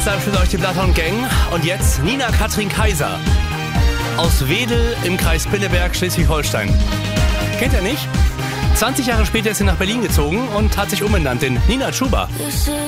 Deshalb spielt euch die Bloodhound Gang. Und jetzt Nina Katrin Kaiser. Aus Wedel im Kreis Pinneberg, Schleswig-Holstein. Kennt ihr nicht? 20 Jahre später ist sie nach Berlin gezogen und hat sich umbenannt in Nina Chuba.